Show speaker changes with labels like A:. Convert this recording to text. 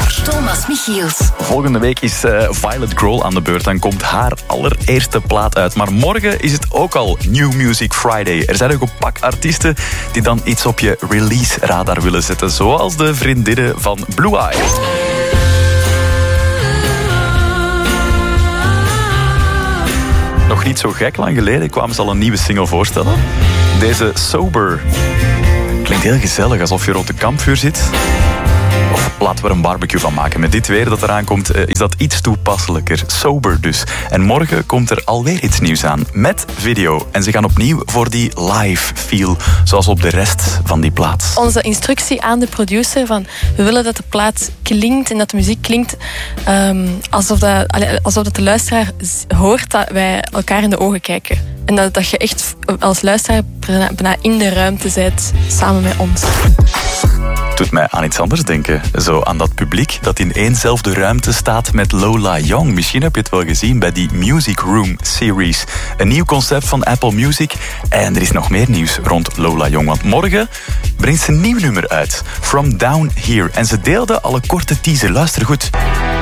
A: jaar.
B: Thomas Michiels.
A: Volgende week is Violet Grohl aan de beurt. Dan komt haar allereerste plaat uit. Maar morgen is het ook al New Music Friday. Er zijn ook een pak artiesten die dan iets op je release radar willen zetten. Zoals de vriendinnen van Blue Eye. Nog niet zo gek lang geleden kwamen ze al een nieuwe single voorstellen. Deze Sober. Klinkt heel gezellig, alsof je rond een kampvuur zit. Of laten we er een barbecue van maken. Met dit weer dat eraan komt, is dat iets toepasselijker. Sober dus. En morgen komt er alweer iets nieuws aan. Met video. En ze gaan opnieuw voor die live feel. Zoals op de rest van die plaat.
C: Onze instructie aan de producer van... we willen dat de plaat klinkt en dat de muziek klinkt... alsof dat de luisteraar hoort dat wij elkaar in de ogen kijken. En dat je echt als luisteraar bijna in de ruimte bent samen met ons.
A: Doet mij aan iets anders denken. Zo aan dat publiek dat in éénzelfde ruimte staat met Lola Young. Misschien heb je het wel gezien bij die Music Room series. Een nieuw concept van Apple Music. En er is nog meer nieuws rond Lola Young. Want morgen brengt ze een nieuw nummer uit. From Down Here. En ze deelde al een korte teaser. Luister goed.